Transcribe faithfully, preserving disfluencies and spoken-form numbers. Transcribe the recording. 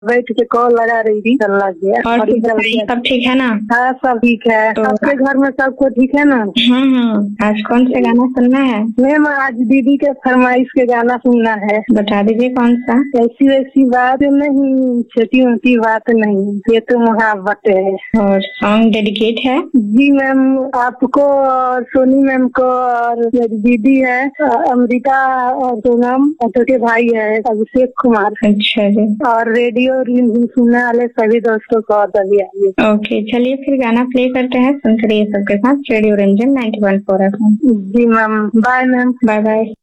बैठ के कॉल लगा रही थी, चल लग गया। और सब ठीक है ना? हाँ सब ठीक है। तो आपके घर में सबको ठीक है ना? हाँ हाँ। आज कौन सा गाना सुनना है? मैम आज दीदी के फरमाइश के गाना सुनना है। बता दीजिए कौन सा? ऐसी वैसी बात नहीं, छोटी मोटी बात नहीं, ये तो मोहब्बत है। और सॉन्ग डेडिकेट है? जी मैम, आपको और सोनी मैम को और मेरी दीदी है अमृता और सोनम और छोटे भाई है अभिषेक कुमार। अच्छा जी। और रेडियो सुनने वाले सभी दोस्तों को और सभी आइए। ओके चलिए फिर गाना प्ले करते हैं, सुनते रहिए सबके साथ radio Ranjan ninety one point four F M. जी ma'am, bye ma'am. Bye bye.